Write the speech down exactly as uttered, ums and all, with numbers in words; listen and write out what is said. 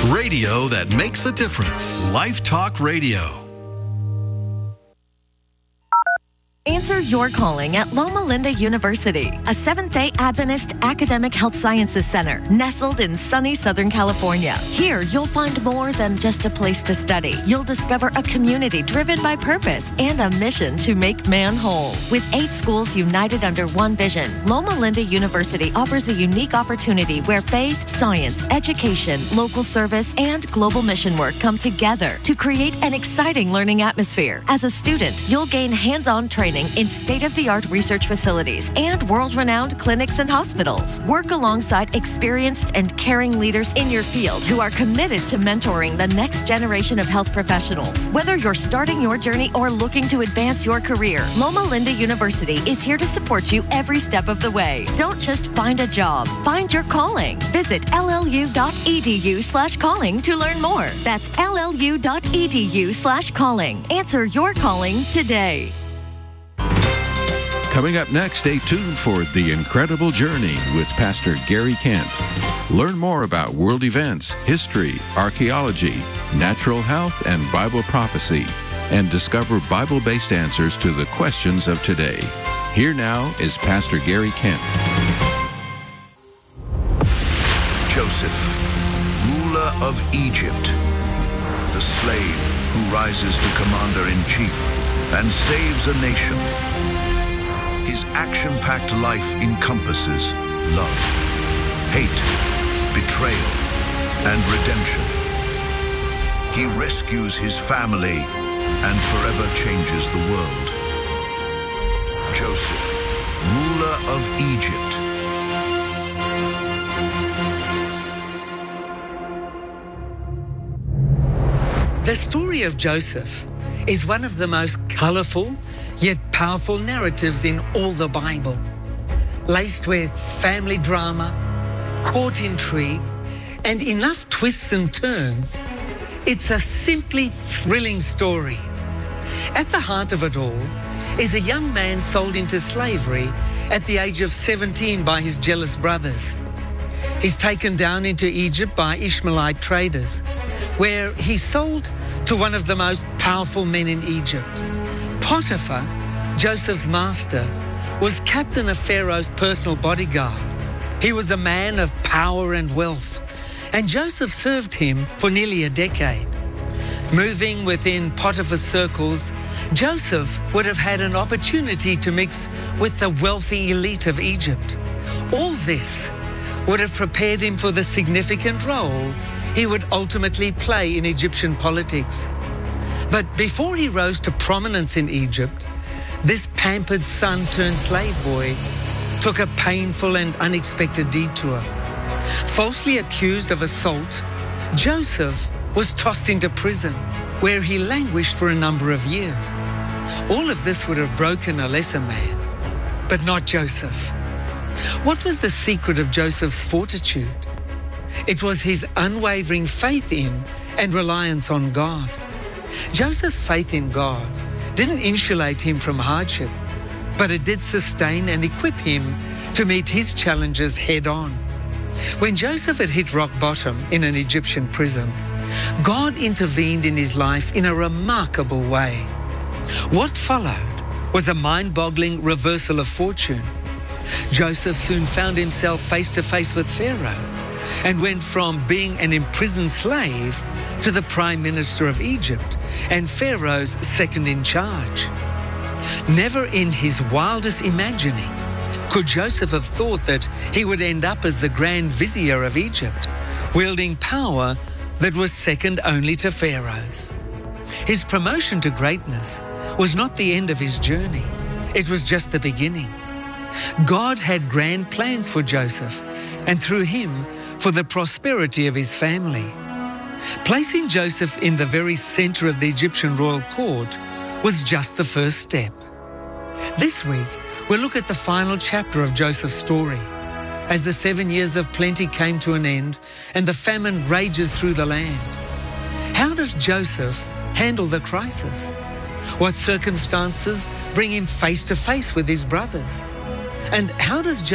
Radio that makes a difference. Life Talk Radio. Answer your calling at Loma Linda University, a Seventh-day Adventist academic health sciences center nestled in sunny Southern California. Here, you'll find more than just a place to study. You'll discover a community driven by purpose and a mission to make man whole. With eight schools united under one vision, Loma Linda University offers a unique opportunity where faith, science, education, local service, and global mission work come together to create an exciting learning atmosphere. As a student, you'll gain hands-on training in state-of-the-art research facilities and world-renowned clinics and hospitals. Work alongside experienced and caring leaders in your field who are committed to mentoring the next generation of health professionals. Whether you're starting your journey or looking to advance your career, Loma Linda University is here to support you every step of the way. Don't just find a job, find your calling. Visit llu.edu slash calling to learn more. That's llu.edu slash calling. Answer your calling today. Coming up next, stay tuned for The Incredible Journey with Pastor Gary Kent. Learn more about world events, history, archaeology, natural health, and Bible prophecy, and discover Bible-based answers to the questions of today. Here now is Pastor Gary Kent. Joseph, ruler of Egypt, the slave who rises to commander-in-chief and saves a nation. His action-packed life encompasses love, hate, betrayal, and redemption. He rescues his family and forever changes the world. Joseph, ruler of Egypt. The story of Joseph is one of the most colorful yet powerful narratives in all the Bible, laced with family drama, court intrigue, and enough twists and turns. It's a simply thrilling story. At the heart of it all is a young man sold into slavery at the age of seventeen by his jealous brothers. He's taken down into Egypt by Ishmaelite traders, where he's sold to one of the most powerful men in Egypt. Potiphar, Joseph's master, was captain of Pharaoh's personal bodyguard. He was a man of power and wealth, and Joseph served him for nearly a decade. Moving within Potiphar's circles, Joseph would have had an opportunity to mix with the wealthy elite of Egypt. All this would have prepared him for the significant role he would ultimately play in Egyptian politics. But before he rose to prominence in Egypt, this pampered son-turned-slave boy took a painful and unexpected detour. Falsely accused of assault, Joseph was tossed into prison, where he languished for a number of years. All of this would have broken a lesser man, but not Joseph. What was the secret of Joseph's fortitude? It was his unwavering faith in and reliance on God. Joseph's faith in God didn't insulate him from hardship, but it did sustain and equip him to meet his challenges head-on. When Joseph had hit rock bottom in an Egyptian prison, God intervened in his life in a remarkable way. What followed was a mind-boggling reversal of fortune. Joseph soon found himself face-to-face with Pharaoh and went from being an imprisoned slave to the Prime Minister of Egypt and Pharaoh's second in charge. Never in his wildest imagining could Joseph have thought that he would end up as the Grand Vizier of Egypt, wielding power that was second only to Pharaoh's. His promotion to greatness was not the end of his journey. It was just the beginning. God had grand plans for Joseph, and through him, for the prosperity of his family. Placing Joseph in the very center of the Egyptian royal court was just the first step. This week, we'll look at the final chapter of Joseph's story, as the seven years of plenty came to an end and the famine rages through the land. How does Joseph handle the crisis? What circumstances bring him face to face with his brothers? And how does